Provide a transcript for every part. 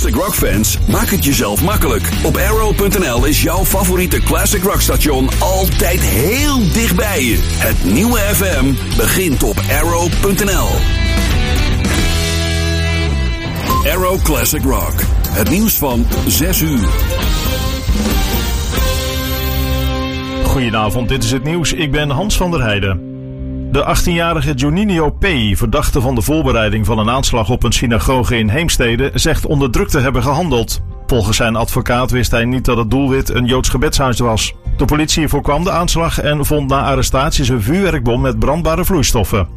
classic rock fans, maak het jezelf makkelijk. Op Arrow.nl is jouw favoriete classic rock station altijd heel dichtbij je. Het nieuwe FM begint op Arrow.nl. Arrow Classic Rock. Het nieuws van 6 uur. Goedenavond, dit is het nieuws. Ik ben Hans van der Heijden. De 18-jarige Juninho P., verdachte van de voorbereiding van een aanslag op een synagoge in Heemstede, zegt onder druk te hebben gehandeld. Volgens zijn advocaat wist hij niet dat het doelwit een Joods gebedshuis was. De politie voorkwam de aanslag en vond na arrestaties een vuurwerkbom met brandbare vloeistoffen.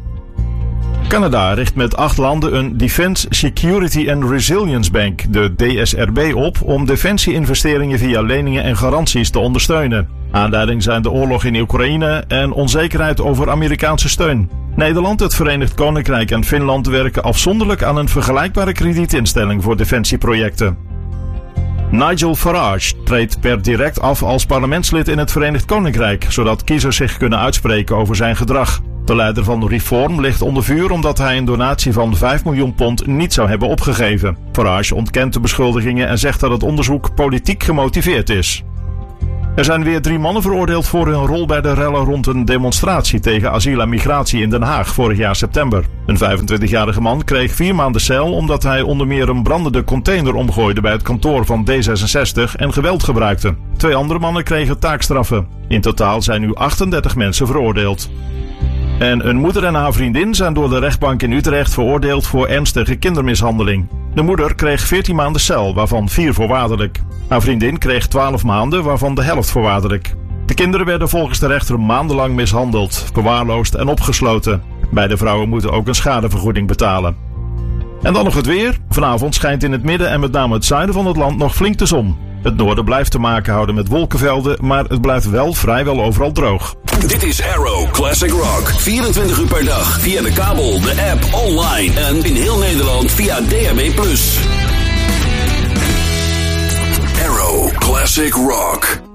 Canada richt met 8 landen een Defense Security and Resilience Bank, de DSRB, op om defensie-investeringen via leningen en garanties te ondersteunen. Aanleiding zijn de oorlog in Oekraïne en onzekerheid over Amerikaanse steun. Nederland, het Verenigd Koninkrijk en Finland werken afzonderlijk aan een vergelijkbare kredietinstelling voor defensieprojecten. Nigel Farage treedt per direct af als parlementslid in het Verenigd Koninkrijk, zodat kiezers zich kunnen uitspreken over zijn gedrag. De leider van Reform ligt onder vuur omdat hij een donatie van £5 miljoen niet zou hebben opgegeven. Farage ontkent de beschuldigingen en zegt dat het onderzoek politiek gemotiveerd is. Er zijn weer 3 mannen veroordeeld voor hun rol bij de rellen rond een demonstratie tegen asiel en migratie in Den Haag vorig jaar september. Een 25-jarige man kreeg 4 maanden cel omdat hij onder meer een brandende container omgooide bij het kantoor van D66 en geweld gebruikte. 2 andere mannen kregen taakstraffen. In totaal zijn nu 38 mensen veroordeeld. En een moeder en haar vriendin zijn door de rechtbank in Utrecht veroordeeld voor ernstige kindermishandeling. De moeder kreeg 14 maanden cel, waarvan 4 voorwaardelijk. Haar vriendin kreeg 12 maanden, waarvan de helft voorwaardelijk. De kinderen werden volgens de rechter maandenlang mishandeld, verwaarloosd en opgesloten. Beide vrouwen moeten ook een schadevergoeding betalen. En dan nog het weer. Vanavond schijnt in het midden en met name het zuiden van het land nog flink de zon. Het noorden blijft te maken houden met wolkenvelden, maar het blijft wel vrijwel overal droog. Dit is Arrow Classic Rock. 24 uur per dag via de kabel, de app, online en in heel Nederland via DAB+. Arrow Classic Rock.